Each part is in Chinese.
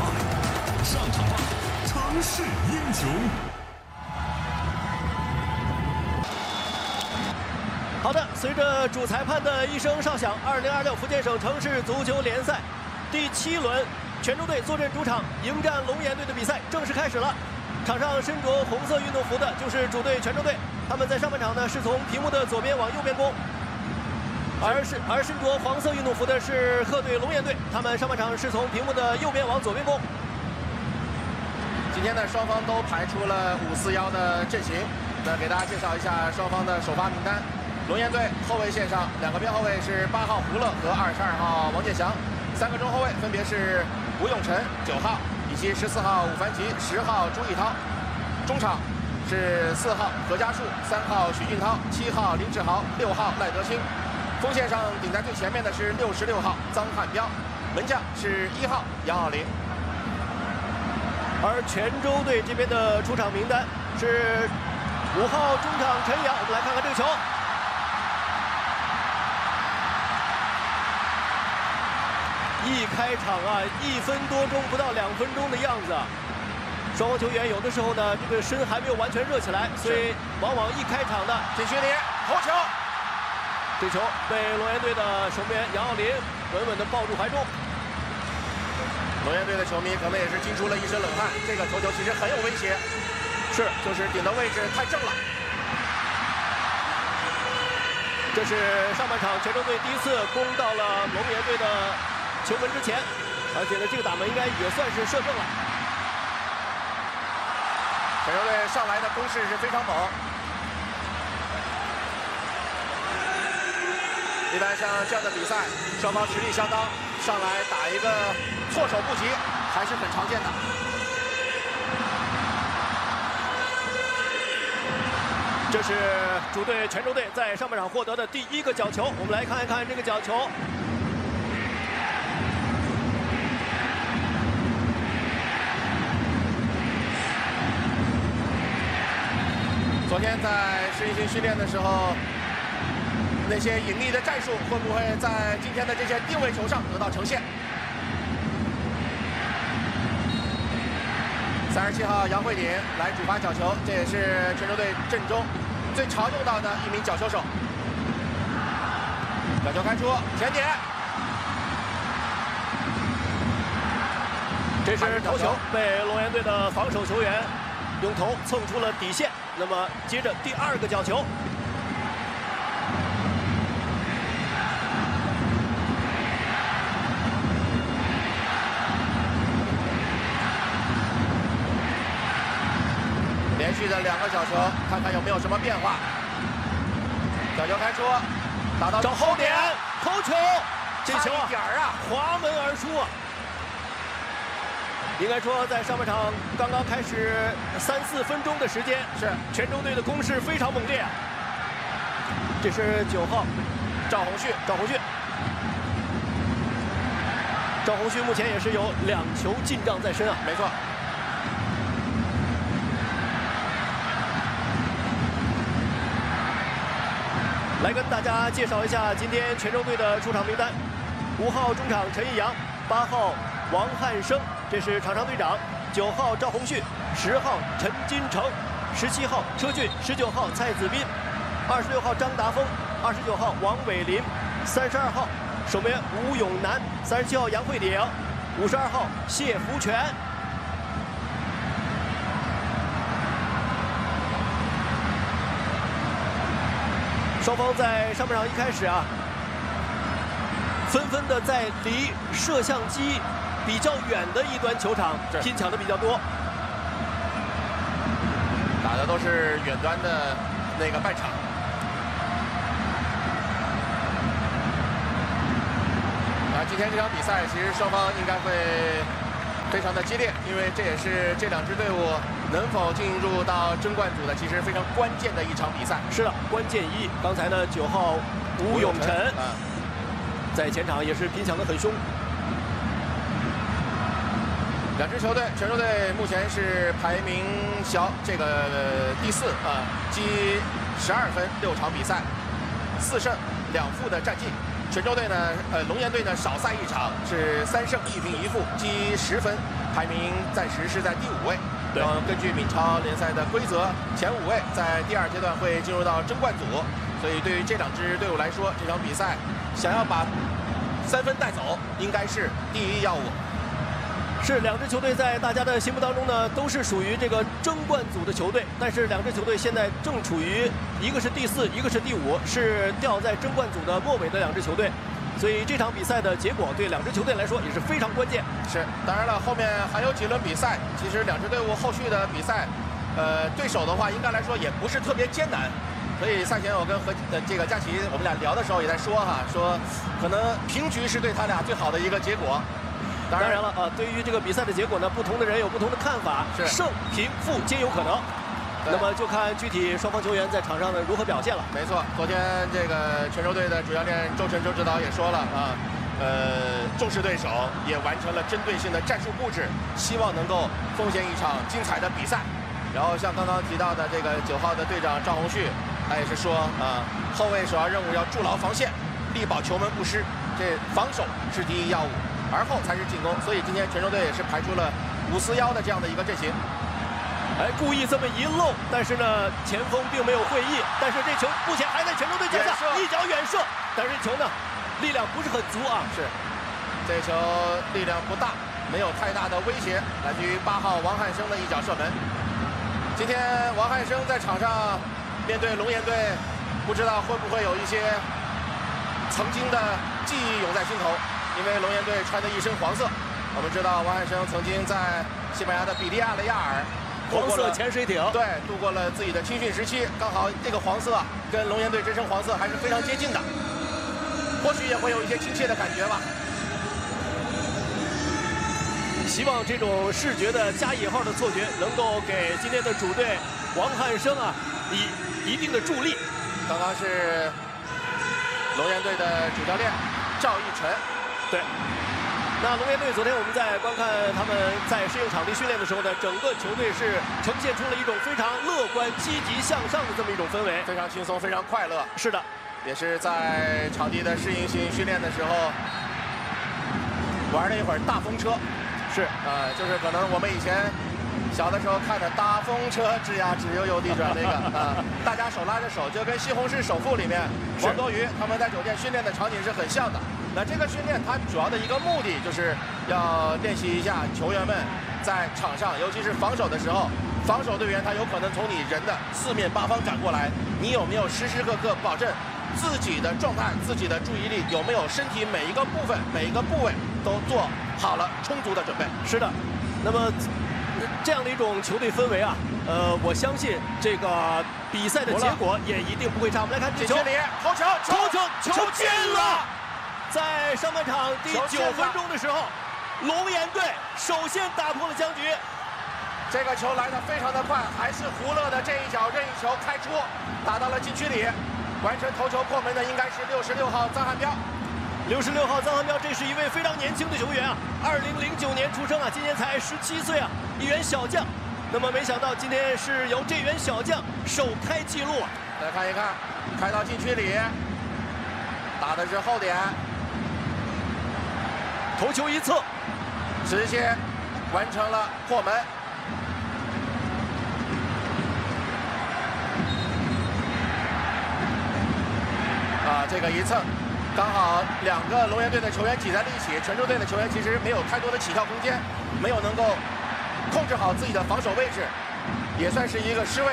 吧，上场吧，城市英雄！ 好的，随着主裁判的一声哨响，2026福建省城市足球联赛第7轮，泉州队坐镇主场迎战龙岩队的比赛正式开始了。场上身着红色运动服的就是主队泉州队，他们在上半场呢是从屏幕的左边往右边攻，而身着黄色运动服的是客队龙岩队，他们上半场是从屏幕的右边往左边攻。 今天呢，双方都排出了5-4-1的阵型，那给大家介绍一下双方的首发名单。龙岩队后卫线上2个边后卫是8号胡乐和22号王建祥，3个中后卫分别是吴永辰9号以及14号武凡吉、10号朱毅涛。中场是4号何家树、3号许俊涛、7号林志豪、6号赖德兴。锋线上顶在最前面的是66号臧汉彪，门将是1号杨奥林。 而泉州队这边的出场名单是5号中场陈阳，我们来看看这个球。一开场啊，1分多钟不到2分钟的样子，双方球员有的时候呢，这个身还没有完全热起来，所以往往一开场的禁区里头球， 这球被龙岩队的守门员杨奥林稳稳地抱住怀中。 龙岩队的球迷可能也是惊出了一身冷汗，这个头球其实很有威胁，就是顶的位置太正了。 这是上半场泉州队第一次攻到了龙岩队的球门之前，而且呢，这个打门应该也算是射正了。 泉州队上来的攻势是非常猛，一般像这样的比赛，双方实力相当，上来打一个措手不及还是很常见的。 这是主队泉州队在上半场获得的第1个角球，我们来看一看这个角球。 昨天在实力性训练的时候，那些隐秘的战术会不会在今天的这些定位球上得到呈现？37号杨慧鼎来主罚角球，这也是泉州队阵中最常用到的一名角球手。角球开出，前点， 这是头球，被龙岩队的防守球员用头蹭出了底线。那么接着第2个角球， 连续的2个角球，看看有没有什么变化。角球开出，打到后点，头球，这球差一点啊， 滑门而出啊！应该说，在上半场刚刚开始3-4分钟的时间， 是泉州队的攻势非常猛烈啊。这是9号赵宏旭，赵宏旭目前也是有2球进账在身啊。 没错。 来跟大家介绍一下今天泉州队的出场名单：5号中场陈义阳，8号王汉生，这是场上队长；9号赵宏旭，10号陈金城，17号车俊，19号蔡子斌，26号张达峰，29号王伟林，32号守门员吴永南，37号杨慧鼎，52号谢福全。双方在上半场一开始啊，纷纷的在离摄像机比较远的一端球场拼抢的比较多， 打的都是远端的那个半场。今天这场比赛其实双方应该会非常的激烈，因为这也是这2支队伍能否进入到争冠组的其实非常关键的一场比赛。 是的，关键1。刚才呢9号吴永辰在前场也是拼抢得很凶。 2支球队，泉州队目前是排名小这个第4积12分，6场比赛4胜2负的战绩。 泉州队呢，龙岩队呢少赛一场，是3胜1平1负，积10分，排名暂时是在第5位。 对， 根据闽超联赛的规则，前5位在第2阶段会进入到争冠组，所以对于这2支队伍来说，这场比赛想要把3分带走，应该是第一要务。 是2支球队在大家的心目当中呢，都是属于这个争冠组的球队，但是2支球队现在正处于一个是第4，一个是第5，是掉在争冠组的末尾的2支球队，所以这场比赛的结果对2支球队来说也是非常关键。 是，当然了，后面还有几轮比赛，其实2支队伍后续的比赛，对手的话应该来说也不是特别艰难。所以赛前我跟这个佳琪我们俩聊的时候也在说哈，说可能平局是对他俩最好的一个结果。 当然了啊，对于这个比赛的结果呢，不同的人有不同的看法， 是胜平负皆有可能。那么就看具体双方球员在场上的如何表现了。 没错，昨天这个泉州队的主教练周晨周指导也说了啊，重视对手，也完成了针对性的战术布置，希望能够奉献一场精彩的比赛。然后像刚刚提到的这个9号的队长赵宏旭，他也是说啊，后卫首要任务要筑牢防线，力保球门不失，这防守是第一要务，而后才是进攻。所以今天泉州队也是排出了541的这样的一个阵型。 哎，故意这么一漏，但是呢，前锋并没有会意，但是这球目前还在泉州队脚下，一脚远射，但是这球呢，力量不是很足啊。 是，这球力量不大，没有太大的威胁，来自于8号王汉生的一脚射门。今天王汉生在场上面对龙岩队，不知道会不会有一些曾经的记忆涌在心头，因为龙岩队穿的一身黄色。我们知道王汉生曾经在西班牙的比利亚雷亚尔黄色潜水艇， 对，度过了自己的青训时期，刚好这个黄色跟龙岩队这身黄色还是非常接近的，或许也会有一些亲切的感觉吧。 希望这种视觉的加引号的错觉能够给今天的主队王汉生啊以一定的助力。 刚刚是龙岩队的主教练赵奕晨， 对。那龙岩队昨天我们在观看他们在适应场地训练的时候呢，整个球队是呈现出了一种非常乐观、积极向上的这么一种氛围， 非常轻松，非常快乐。 是的， 也是在场地的适应性训练的时候玩了一会儿大风车。是，就是可能我们以前小的时候看的大风车吱呀吱悠悠地转那个大家手拉着手，就跟《西红柿首富》里面王多鱼他们在酒店训练的场景是很像的。那这个训练它主要的一个目的就是要练习一下球员们在场上，尤其是防守的时候，防守队员他有可能从你人的4面8方赶过来，你有没有时时刻刻保证自己的状态、自己的注意力，有没有身体每一个部分、每一个部位都做好了充足的准备？ 是的，那么这样的一种球队氛围啊，我相信这个比赛的结果也一定不会差。我们来看这球， 头球进了！ 在上半场第9分钟的时候，龙岩队首先打破了僵局。 这个球来得非常的快，还是胡乐的这一脚任意球开出，打到了禁区里。完成头球破门的应该是66号臧汉彪。 66号臧汉彪，这是一位非常年轻的球员啊，2009年出生啊，今年才17岁啊，一员小将。那么没想到今天是由这员小将首开纪录啊！ 再看一看，开到禁区里，打的是后点， 头球一侧， 直接完成了破门。这个一蹭，刚好2个龙岩队的球员挤在了一起，泉州队的球员其实没有太多的起跳空间，没有能够控制好自己的防守位置，也算是一个失位。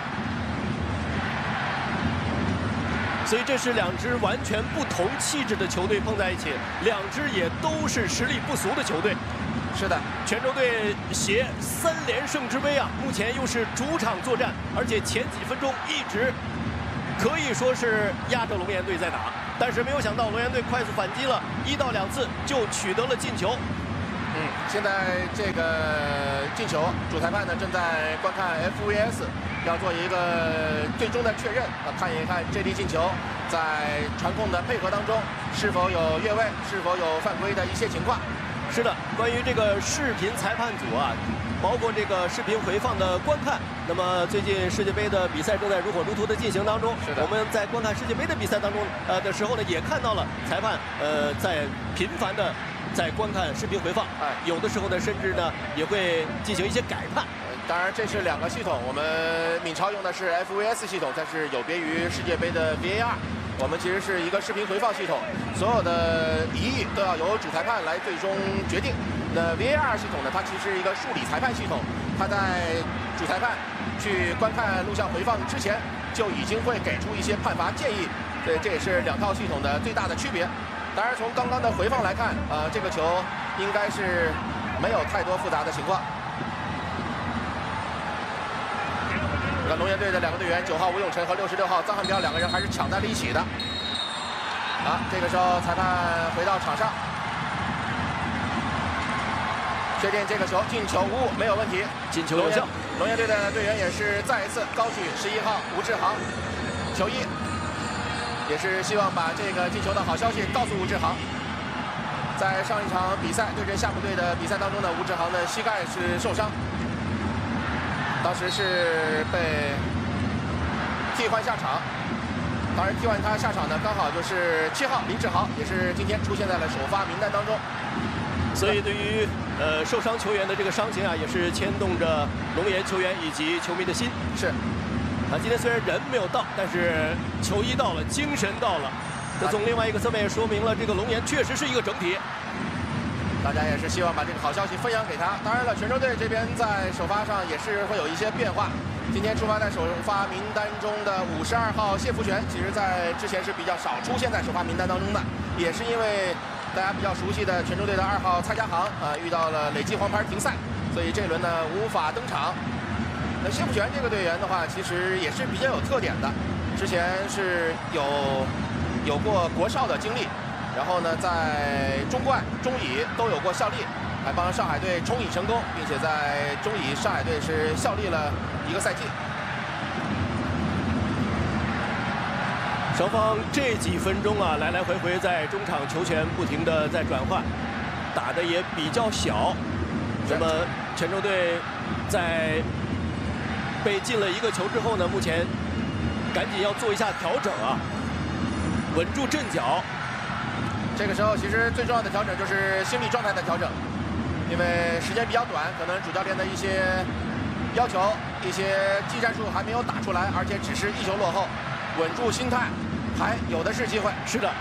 所以这是2支完全不同气质的球队碰在一起，2支也都是实力不俗的球队。 是的， 泉州队携3连胜之威啊，目前又是主场作战，而且前几分钟一直可以说是压着龙岩队在打，但是没有想到龙岩队快速反击了，1到2次就取得了进球。 现在这个进球，主裁判呢正在观看 FVS， 要做一个最终的确认，看一看这粒进球在传控的配合当中是否有越位，是否有犯规的一些情况。 是的，关于这个视频裁判组啊， 包括这个视频回放的观看。那么最近世界杯的比赛正在如火如荼的进行当中。 是的， 我们在观看世界杯的比赛当中的时候呢，也看到了裁判在频繁的在观看视频回放。有的时候呢，甚至呢也会进行一些改判。 当然，这是2个系统，我们闽超用的是 FVS 系统，但是有别于世界杯的 VAR。我们其实是一个视频回放系统，所有的疑义都要由主裁判来最终决定。那 VAR 系统呢，它其实是一个数理裁判系统，它在主裁判去观看录像回放之前，就已经会给出一些判罚建议。这也是2套系统的最大的区别。当然，从刚刚的回放来看，这个球应该是没有太多复杂的情况。那龙岩队的2个队员，9号吴永辰和66号臧汉彪2个人还是抢在了一起的。这个时候裁判回到场上，确定这个球进球无误，没有问题， 进球有效。 龙岩队的队员也是再一次高举11号吴志航球衣，也是希望把这个进球的好消息告诉吴志航。在上一场比赛对阵厦门队的比赛当中呢，吴志航的膝盖是受伤。当时是被替换下场，当然替换他下场呢，刚好就是7号林志豪，也是今天出现在了首发名单当中。 所以对于受伤球员的这个伤情啊，也是牵动着龙岩球员以及球迷的心。 是， 今天虽然人没有到，但是球衣到了，精神到了。这从另外一个侧面也说明了，这个龙岩确实是一个整体。 大家也是希望把这个好消息分享给他。当然了，泉州队这边在首发上也是会有一些变化。今天出发在首发名单中的52号谢福全，其实在之前是比较少出现在首发名单当中的，也是因为大家比较熟悉的泉州队的2号蔡家航遇到了累计黄牌停赛，所以这轮呢无法登场。那谢福全这个队员的话，其实也是比较有特点的，之前是有过国少的经历。然后呢，在中冠、中乙都有过效力，还帮上海队冲乙成功，并且在中乙上海队是效力了1个赛季。 双方这几分钟啊，来来回回在中场球权不停的在转换，打的也比较小。那么泉州队在被进了1个球之后呢，目前赶紧要做一下调整啊，稳住阵脚。 这个时候，其实最重要的调整就是心理状态的调整，因为时间比较短，可能主教练的一些要求、一些技战术还没有打出来，而且只是1球落后，稳住心态，还有的是机会。 是的。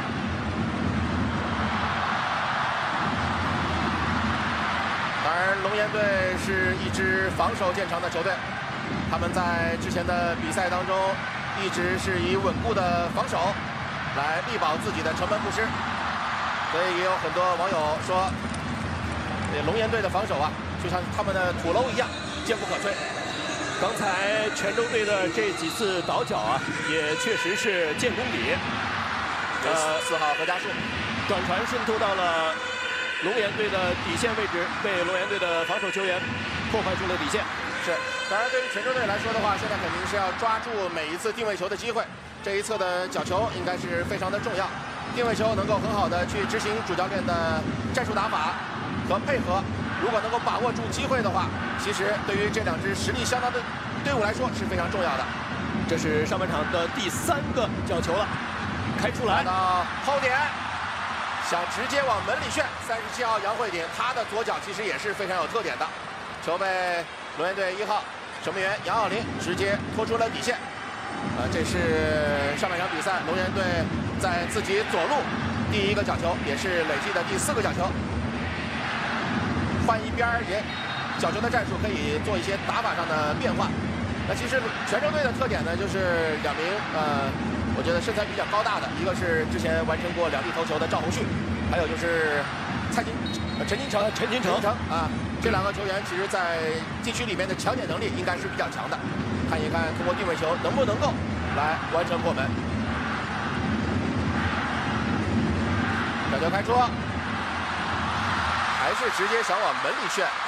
当然，龙岩队是一支防守见长的球队，他们在之前的比赛当中一直是以稳固的防守来力保自己的城门不失，所以也有很多网友说，龙岩队的防守啊，就像他们的土楼一样，坚不可摧。 刚才泉州队的这几次倒脚啊，也确实是见功底。 4号何家树短传渗透到了龙岩队的底线位置，被龙岩队的防守球员破坏出了底线。 是，当然对于泉州队来说的话，现在肯定是要抓住每一次定位球的机会。这一侧的角球应该是非常的重要，定位球能够很好的去执行主教练的战术打法和配合。如果能够把握住机会的话，其实对于这2支实力相当的队伍来说是非常重要的。 这是上半场的第3个角球了，开出来到后点，想直接往门里旋。37号杨慧鼎，他的左脚其实也是非常有特点的。球被龙岩队1号守门员杨晓林直接拖出了底线。这是上半场比赛龙岩队在自己左路第1个角球，也是累计的第4个角球。换一边也，角球的战术可以做一些打法上的变化。那其实泉州队的特点呢，就是2名我觉得身材比较高大的，一个是之前完成过2粒头球的赵宏旭，还有就是陈金城啊，这2个球员其实在禁区里面的抢点能力应该是比较强的。看一看通过定位球能不能够来完成破门。角球开出，还是直接想往门里旋。